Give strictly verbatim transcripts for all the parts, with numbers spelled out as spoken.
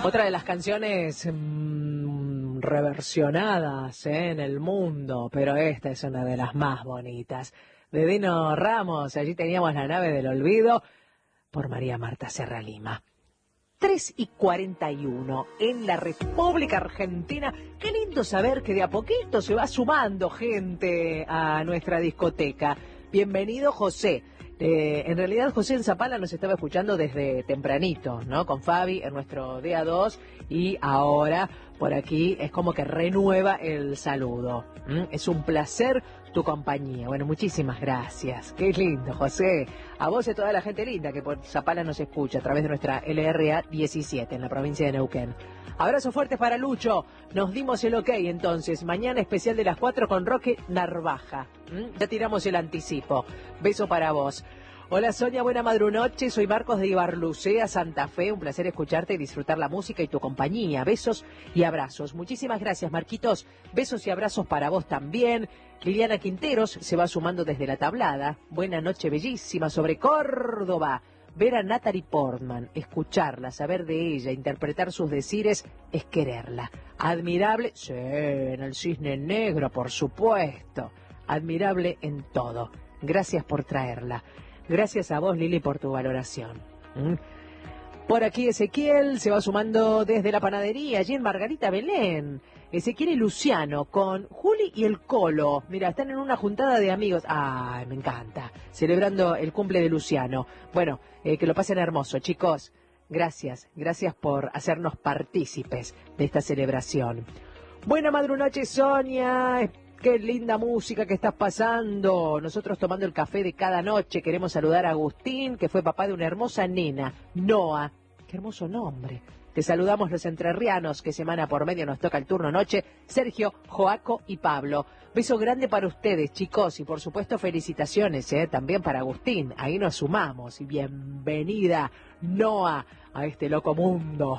Otra de las canciones mmm, reversionadas ¿eh? en el mundo, pero esta es una de las más bonitas. De Dino Ramos, allí teníamos La nave del olvido, por María Marta Serra Lima. tres y cuarenta y uno en la República Argentina. Qué lindo saber que de a poquito se va sumando gente a nuestra discoteca. Bienvenido, José. Eh, en realidad José en Zapala nos estaba escuchando desde tempranito, ¿no? Con Fabi en nuestro día dos y ahora por aquí es como que renueva el saludo. ¿Mm? Es un placer tu compañía. Bueno, muchísimas gracias. Qué lindo, José. A vos y a toda la gente linda que por Zapala nos escucha a través de nuestra L R A diecisiete en la provincia de Neuquén. Abrazo fuerte para Lucho. Nos dimos el ok entonces. Mañana especial de las cuatro con Roque Narvaja. ¿Mm? Ya tiramos el anticipo. Beso para vos. Hola Sonia, buena madrunoche, soy Marcos de Ibarlucea, Santa Fe, un placer escucharte y disfrutar la música y tu compañía, besos y abrazos. Muchísimas gracias Marquitos, besos y abrazos para vos también. Liliana Quinteros se va sumando desde la tablada, buena noche bellísima sobre Córdoba. Ver a Natalie Portman, escucarla, saber de ella, interpretar sus decires, es quererla. Admirable, sí, en el Cisne Negro, por supuesto. Admirable en todo. Gracias por traerla. Gracias a vos, Lili, por tu valoración. ¿Mm? Por aquí Ezequiel se va sumando desde la panadería, allí en Margarita Belén. Ezequiel y Luciano con Juli y el Colo. Mira, están en una juntada de amigos. Ay, me encanta. Celebrando el cumple de Luciano. Bueno, eh, que lo pasen hermoso, chicos. Gracias, gracias por hacernos partícipes de esta celebración. Buena madrunoche, Sonia. Qué linda música que estás pasando. Nosotros tomando el café de cada noche. Queremos saludar a Agustín, que fue papá de una hermosa nena, Noa. Qué hermoso nombre. Te saludamos los entrerrianos, que semana por medio nos toca el turno noche. Sergio, Joaco y Pablo. Beso grande para ustedes, chicos. Y por supuesto felicitaciones ¿eh? también para Agustín. Ahí nos sumamos. Y bienvenida, Noa, a este loco mundo.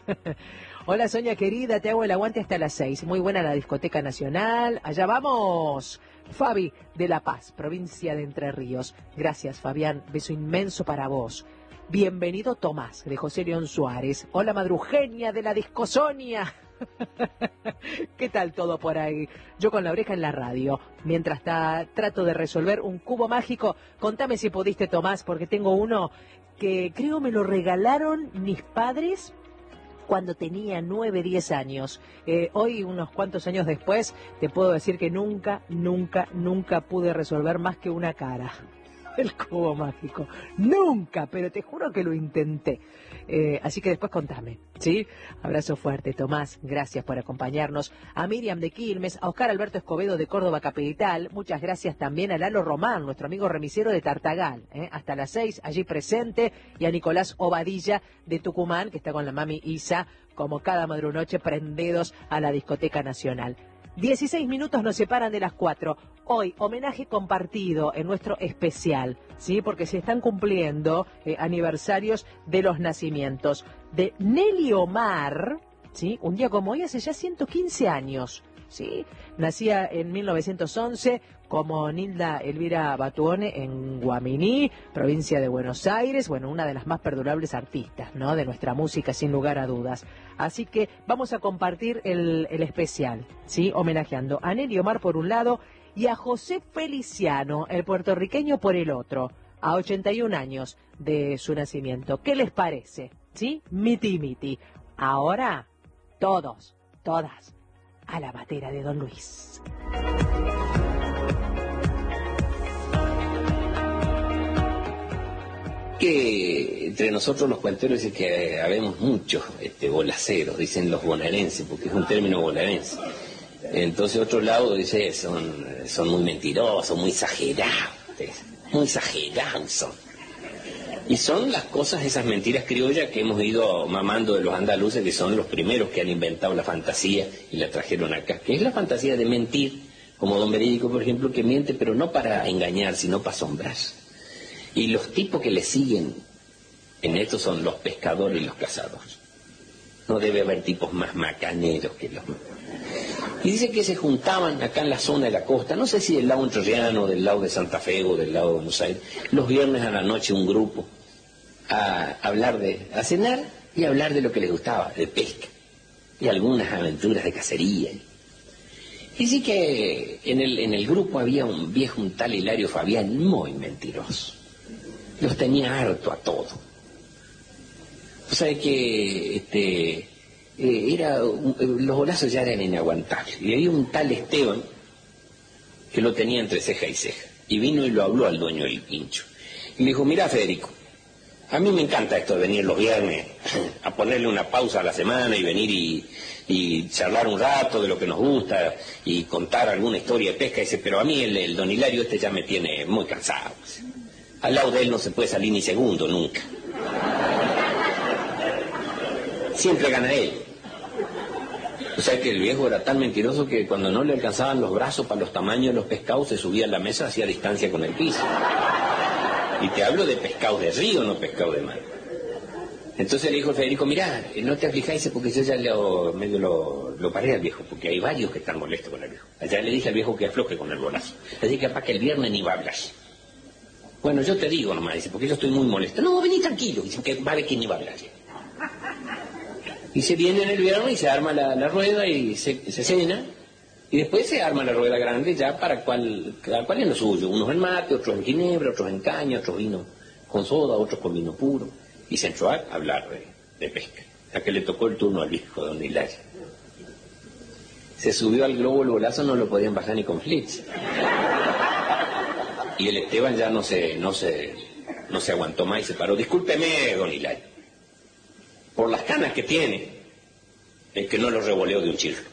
Hola Sonia querida, te hago el aguante hasta las seis. Muy buena la discoteca nacional. Allá vamos. Fabi de La Paz, provincia de Entre Ríos. Gracias Fabián, beso inmenso para vos. Bienvenido Tomás, de José León Suárez. Hola madrugenia de la Discosonia. ¿Qué tal todo por ahí? Yo con la oreja en la radio. Mientras ta, trato de resolver un cubo mágico, contame si pudiste Tomás, porque tengo uno que creo me lo regalaron mis padres cuando tenía nueve, diez años. Eh, hoy, unos cuantos años después, te puedo decir que nunca, nunca, nunca pude resolver más que una cara. El cubo mágico. Nunca, pero te juro que lo intenté. Eh, así que después contame, ¿sí? Abrazo fuerte, Tomás. Gracias por acompañarnos. A Miriam de Quilmes, a Oscar Alberto Escobedo de Córdoba Capital. Muchas gracias también a Lalo Román, nuestro amigo remisero de Tartagal. ¿eh? Hasta las seis, allí presente. Y a Nicolás Obadilla de Tucumán, que está con la mami Isa, como cada madrunoche, prendidos a la discoteca nacional. dieciséis minutos nos separan de las cuatro. Hoy, homenaje compartido en nuestro especial, ¿sí? Porque se están cumpliendo eh, aniversarios de los nacimientos de Nelly Omar, ¿sí? Un día como hoy, hace ya ciento quince años, ¿sí? Nacía en mil novecientos once como Nilda Elvira Batuone en Guaminí, provincia de Buenos Aires. Bueno, una de las más perdurables artistas, ¿no? De nuestra música, sin lugar a dudas. Así que vamos a compartir el, el especial, ¿sí? Homenajeando a Nelly Omar por un lado y a José Feliciano, el puertorriqueño, por el otro, a ochenta y un años de su nacimiento. ¿Qué les parece? ¿Sí? Miti miti. Ahora, todos, todas, a la batera de Don Luis. Que entre nosotros los cuenteros es que habemos muchos este, bolaceros, dicen los bonaerenses, porque es un término bonaerense. Entonces otro lado dice, son, son muy mentirosos, muy exagerados, muy exagerados son. Y son las cosas, esas mentiras criollas que hemos ido mamando de los andaluces, que son los primeros que han inventado la fantasía y la trajeron acá, que es la fantasía de mentir, como Don Verídico, por ejemplo, que miente, pero no para engañar, sino para asombrar. Y los tipos que le siguen en esto son los pescadores y los cazadores. No debe haber tipos más macaneros que los... Y dice que se juntaban acá en la zona de la costa, no sé si del lado entrerriano, del lado de Santa Fe o del lado de Buenos Aires, los viernes a la noche un grupo a hablar de, a cenar y hablar de lo que les gustaba, de pesca, y algunas aventuras de cacería. Y sí que en el, en el grupo había un viejo, un tal Hilario Fabián, muy mentiroso. Los tenía harto a todo. O sea que este, eh, era, los golazos ya eran inaguantables. Y había un tal Esteban que lo tenía entre ceja y ceja. Y vino y lo habló al dueño del pincho. Y le dijo, mirá, Federico, a mí me encanta esto de venir los viernes a ponerle una pausa a la semana y venir y, y charlar un rato de lo que nos gusta y contar alguna historia de pesca. Y dice, pero a mí el, el don Hilario este ya me tiene muy cansado. Al lado de él no se puede salir ni segundo, nunca. Siempre gana él. O sea que el viejo era tan mentiroso que cuando no le alcanzaban los brazos para los tamaños de los pescados, se subía a la mesa, hacía distancia con el piso. Y te hablo de pescado de río, no pescado de mar. Entonces le dijo el Federico, mirá, no te aflijáis porque yo ya lo, medio lo, lo paré al viejo, porque hay varios que están molestos con el viejo. Allá le dije al viejo que afloje con el golazo. Así que capaz que el viernes ni va a hablar. Bueno, yo te digo nomás, dice, porque yo estoy muy molesto. No, vení tranquilo, dice que va a ver que ni va a hablar. Y se viene en el viernes y se arma la, la rueda y se, se cena. Y después se arma la rueda grande ya para cual, cada cual en lo suyo. Unos en mate, otros en ginebra, otros en caña, otros vino con soda, otros con vino puro. Y se entró a hablar de, de pesca. A que le tocó el turno al viejo don Hilario. Se subió al globo el golazo, no lo podían bajar ni con flits. Y el Esteban ya no se, no se, no se aguantó más y se paró. Discúlpeme, don Hilario. Por las canas que tiene, es que no lo revoleó de un chirro.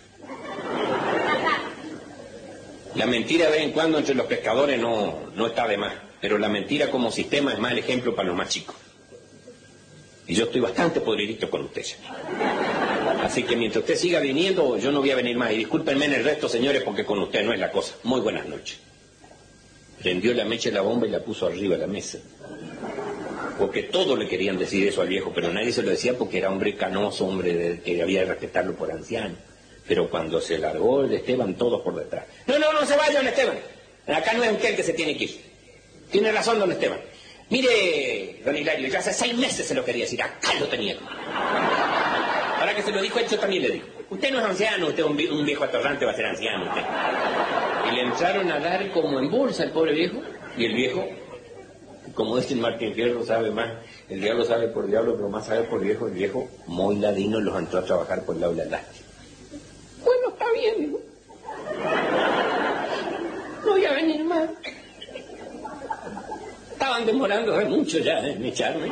La mentira de vez en cuando entre los pescadores no, no está de más, pero la mentira como sistema es mal ejemplo para los más chicos. Y yo estoy bastante podridito con usted ya. Así que mientras usted siga viniendo, yo no voy a venir más. Y discúlpenme en el resto, señores, porque con usted no es la cosa. Muy buenas noches. Prendió la mecha de la bomba y la puso arriba de la mesa. Porque todos le querían decir eso al viejo, pero nadie se lo decía porque era hombre canoso, hombre de, que había de respetarlo por anciano. Pero cuando se largó el Esteban, todos por detrás. No, no, no se vaya, don Esteban. Acá no es usted el que se tiene que ir. Tiene razón, don Esteban. Mire, don Hilario, ya hace seis meses se lo quería decir. Acá lo tenía. Ahora que se lo dijo él, yo también le digo. Usted no es anciano, usted es un, un viejo atorrante, va a ser anciano usted. Y le entraron a dar como en bolsa al pobre viejo, y el viejo... Como dice Martín Fierro, sabe más, el diablo sabe por diablo, pero más sabe por viejo. El viejo, muy ladino, los entró a trabajar por el lado de la lástima. Bueno, está bien, ¿no? No voy a venir más. Estaban demorando mucho ya en echarme.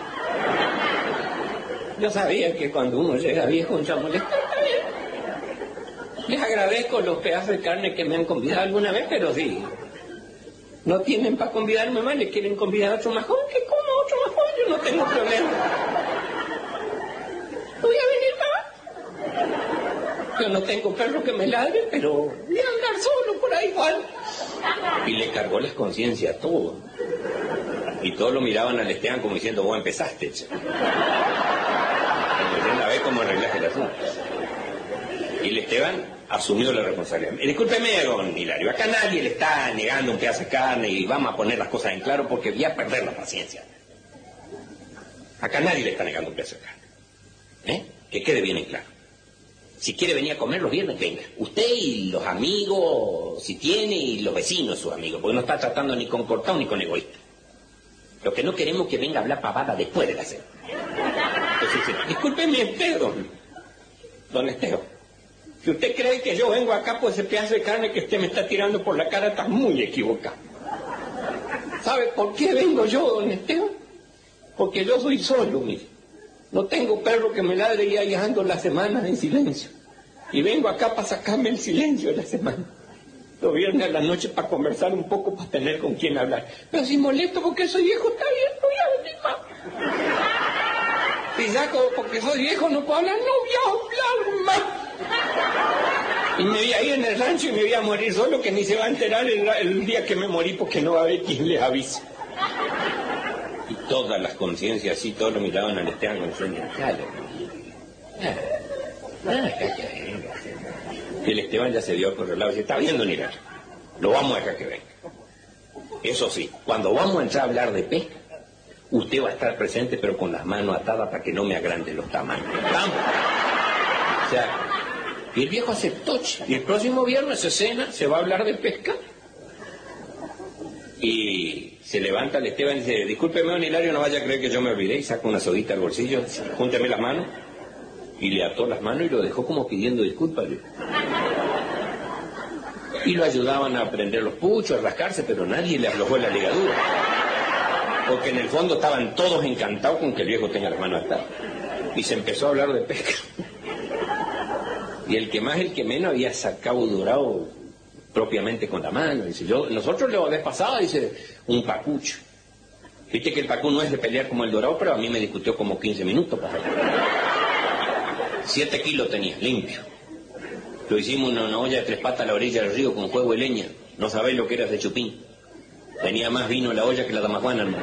Yo sabía que cuando uno llega viejo, ya molesta. Está bien. Les agradezco los pedazos de carne que me han convidado alguna vez, pero sí... No tienen para convidarme más, le quieren convidar a otro majón, que coma otro majón, yo no tengo problema. ¿Voy a venir más? Yo no tengo perro que me ladre, pero voy a andar solo por ahí igual. Y le cargó la conciencia a todo. Y todos lo miraban al Esteban como diciendo, vos empezaste. Entonces la ve como arreglaste el asunto. Y el Esteban... asumió la responsabilidad. Discúlpeme, don Hilario, acá nadie le está negando un pedazo de carne y vamos a poner las cosas en claro porque voy a perder la paciencia. Acá nadie le está negando un pedazo de carne. ¿Eh? Que quede bien en claro. Si quiere venir a comer los viernes, venga. Usted y los amigos, si tiene, y los vecinos, sus amigos, porque no está tratando ni con cortado ni con egoísta. Lo que no queremos es que venga a hablar pavada después de la cena. Entonces, discúlpeme usted, don, don Esteban. Si usted cree que yo vengo acá por ese pedazo de carne que usted me está tirando por la cara, está muy equivocado. ¿Sabe por qué vengo yo, don Esteban? Porque yo soy solo, mire. No tengo perro que me ladre y ahí ando las semanas en silencio. Y vengo acá para sacarme el silencio de la semana. Los viernes a la noche para conversar un poco, para tener con quién hablar. Pero si molesto porque soy viejo, está bien, no voy a venir más. Y ya porque soy viejo no puedo hablar, no voy a hablar más. Y me voy a ir en el rancho y me voy a morir solo, que ni se va a enterar el, el día que me morí porque no va a haber quien les avise. Y todas las conciencias así, todos lo miraban al Esteban con sueño. Y el Esteban ya se dio por el lado y dice, está bien, don Hilario, lo vamos a dejar que venga. Eso sí, cuando vamos a entrar a hablar de pesca, usted va a estar presente pero con las manos atadas para que no me agrande los tamaños. ¿Vamos? O sea, y el viejo aceptó. Y el próximo viernes se cena, se va a hablar de pesca. Y se levanta el Esteban y dice, discúlpeme, don Hilario, no vaya a creer que yo me olvidé. Y saca una sodita al bolsillo, júnteme las manos. Y le ató las manos y lo dejó como pidiendo disculpas. Y lo ayudaban a prender los puchos, a rascarse, pero nadie le aflojó la ligadura. Porque en el fondo estaban todos encantados con que el viejo tenga las manos atadas. Y se empezó a hablar de pesca. Y el que más, el que menos había sacado dorado propiamente con la mano. Dice, yo, nosotros la vez pasada, dice, un pacucho. Viste que el pacú no es de pelear como el dorado, pero a mí me discutió como quince minutos para Siete kilos tenía, limpio. Lo hicimos en una olla de tres patas a la orilla del río con juego de leña. No sabéis lo que era de chupín. Tenía más vino en la olla que la damajuana, hermano.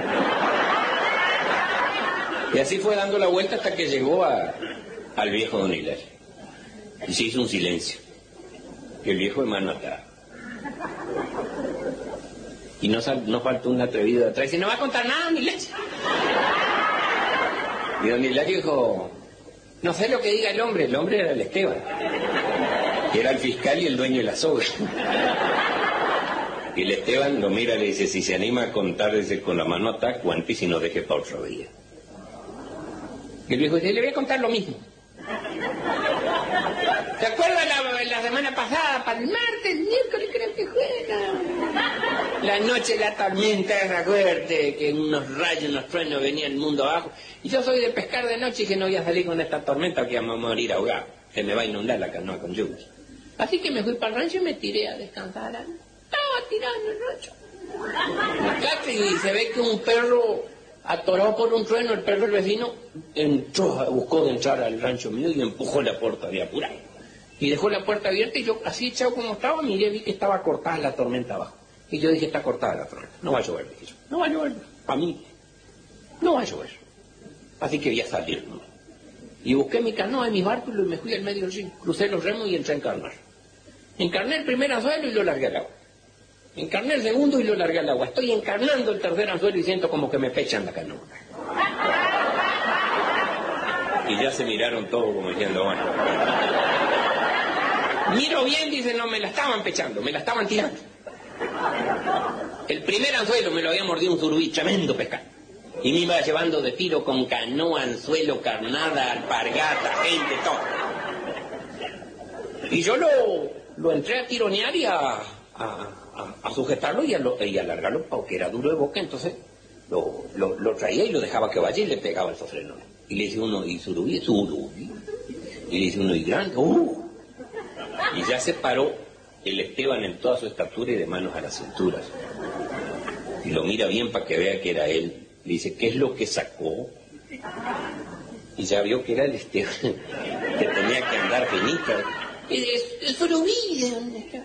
Y así fue dando la vuelta hasta que llegó a, al viejo don Hilario. Y se hizo un silencio. Y el viejo hermano atado. Y no, sal, no faltó un atrevido de atrás y dice, no va a contar nada, don Hilario. Y don Hilario dijo, no sé lo que diga el hombre. El hombre era el Esteban, que era el fiscal y el dueño de la soga. Y el Esteban lo mira y le dice, si se anima a contar, dice, con la mano atada, cuente y si no deje para otro día. Y el viejo dice, le voy a contar lo mismo. ¿Se acuerdan la, la semana pasada, para el martes, miércoles creo que fue? La, la noche, la tormenta esa fuerte, que unos rayos, unos truenos venían el mundo abajo. Y yo soy de pescar de noche y que no voy a salir con esta tormenta que vamos a morir ahogado. Se me va a inundar la canoa con lluvia. Así que me fui para el rancho y me tiré a descansar. Estaba tirando el rancho. Y se ve que un perro atorado por un trueno, el perro del vecino, entró, buscó de entrar al rancho mío y empujó la puerta de apurado. Y dejó la puerta abierta y yo, así echado como estaba, miré, vi que estaba cortada la tormenta abajo. Y yo dije, está cortada la tormenta, no va a llover, dije yo. No va a llover, para mí, no va a llover. Así que voy a salir, ¿no? Y busqué mi canoa y mis bártulos y me fui al medio del río. Crucé los remos y entré a encarnar. Encarné el primer anzuelo y lo largué al agua. Encarné el segundo y lo largué al agua. Estoy encarnando el tercer anzuelo y siento como que me pechan la canoa. Y ya se miraron todos como diciendo, bueno. Miro bien, dice, no, me la estaban pechando, me la estaban tirando. El primer anzuelo me lo había mordido un surubí, tremendo pescado. Y me iba llevando de tiro con canoa, anzuelo, carnada, alpargata, gente, todo. Y yo lo, lo entré a tironear y a, a, a, a sujetarlo y a, lo, y a alargarlo, porque era duro de boca, entonces lo, lo, lo traía y lo dejaba que vaya y le pegaba el sofreno. Y le dice uno, y surubí, surubí. Y le dice uno, y grande, uh. Y ya se paró el Esteban en toda su estatura y de manos a las cinturas. Y lo mira bien para que vea que era él. Le dice, ¿qué es lo que sacó? Y ya vio que era el Esteban, que tenía que andar finita. ¿El surubí de dónde está?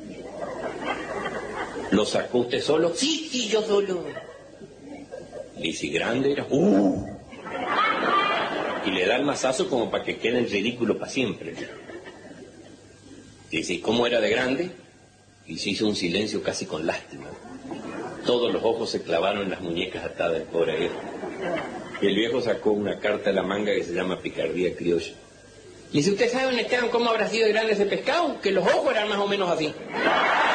¿Lo sacó usted solo? Sí, sí, yo solo. Le dice, ¿grande era? ¡Uh! Y le da el mazazo como para que quede en ridículo para siempre. Dice, ¿y cómo era de grande? Y se hizo un silencio casi con lástima. Todos los ojos se clavaron en las muñecas atadas del pobre viejo. Y el viejo sacó una carta de la manga que se llama Picardía Criolla. Y si usted sabe, don Esteban, cómo habrá sido de grande ese pescado, que los ojos eran más o menos así.